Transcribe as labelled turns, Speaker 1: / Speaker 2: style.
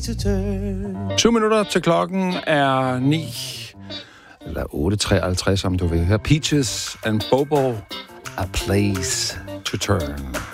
Speaker 1: to turn.
Speaker 2: 2 minutter til klokken er 9, eller 8.53, om du vil høre. Peaches and Bobo, A Place to Turn.